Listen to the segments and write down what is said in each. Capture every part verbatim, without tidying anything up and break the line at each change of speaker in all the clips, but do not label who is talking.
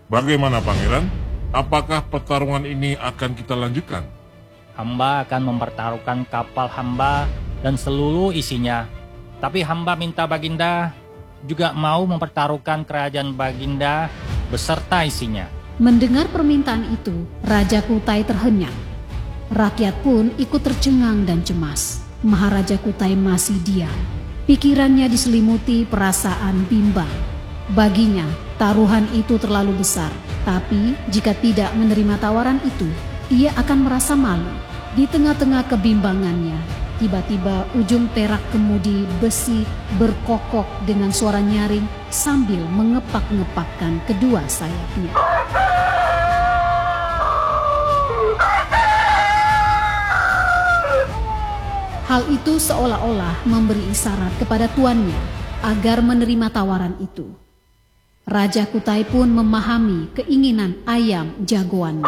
Bagaimana Pangeran? Apakah pertarungan ini akan kita lanjutkan?
Hamba akan mempertaruhkan kapal hamba dan seluruh isinya. Tapi hamba minta Baginda juga mau mempertaruhkan kerajaan Baginda beserta isinya.
Mendengar permintaan itu, Raja Kutai terhenyak. Rakyat pun ikut tercengang dan cemas. Maharaja Kutai masih diam. Pikirannya diselimuti perasaan bimbang. Baginya, taruhan itu terlalu besar. Tapi jika tidak menerima tawaran itu, ia akan merasa malu. Di tengah-tengah kebimbangannya, tiba-tiba ujung perak kemudi besi berkokok dengan suara nyaring sambil mengepak-ngepakkan kedua sayapnya. Hal itu seolah-olah memberi isyarat kepada tuannya agar menerima tawaran itu. Raja Kutai pun memahami keinginan ayam jagoannya.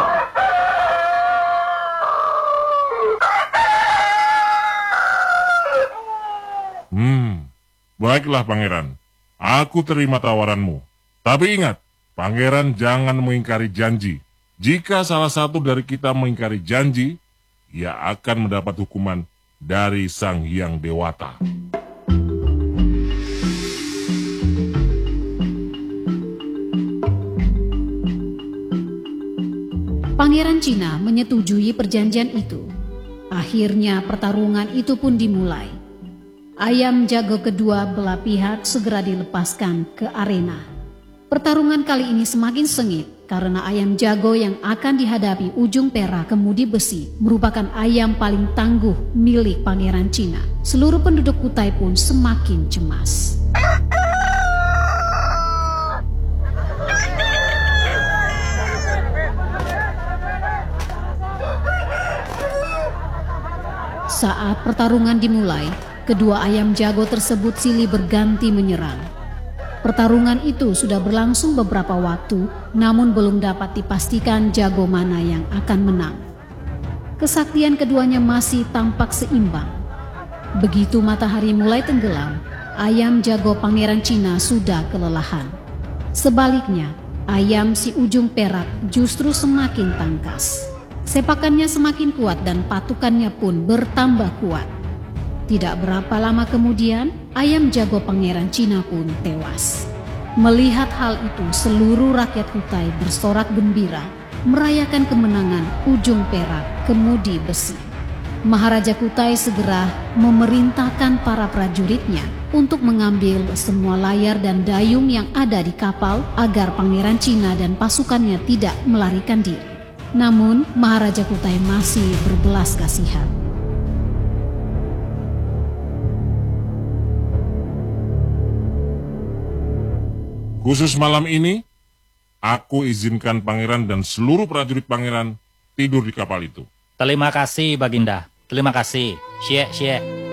Hmm, baiklah Pangeran. Aku terima tawaranmu. Tapi ingat, Pangeran jangan mengingkari janji. Jika salah satu dari kita mengingkari janji, ia akan mendapat hukuman dari Sang Hyang Dewata.
Pangeran Cina menyetujui perjanjian itu. Akhirnya pertarungan itu pun dimulai. Ayam jago kedua belah pihak segera dilepaskan ke arena. Pertarungan kali ini semakin sengit karena ayam jago yang akan dihadapi ujung perak kemudi besi merupakan ayam paling tangguh milik Pangeran Cina. Seluruh penduduk Kutai pun semakin cemas. Saat pertarungan dimulai, kedua ayam jago tersebut silih berganti menyerang. Pertarungan itu sudah berlangsung beberapa waktu, namun belum dapat dipastikan jago mana yang akan menang. Kesaktian keduanya masih tampak seimbang. Begitu matahari mulai tenggelam, ayam jago Pangeran Cina sudah kelelahan. Sebaliknya, ayam si ujung perak justru semakin tangkas. Sepakannya semakin kuat dan patukannya pun bertambah kuat. Tidak berapa lama kemudian, ayam jago Pangeran Cina pun tewas. Melihat hal itu, seluruh rakyat Kutai bersorak gembira, merayakan kemenangan ujung perak kemudi besi. Maharaja Kutai segera memerintahkan para prajuritnya untuk mengambil semua layar dan dayung yang ada di kapal agar Pangeran Cina dan pasukannya tidak melarikan diri. Namun, Maharaja Kutai masih berbelas kasihan.
Khusus malam ini, aku izinkan Pangeran dan seluruh prajurit Pangeran tidur di kapal itu.
Terima kasih Baginda. Terima kasih. Syek, syek.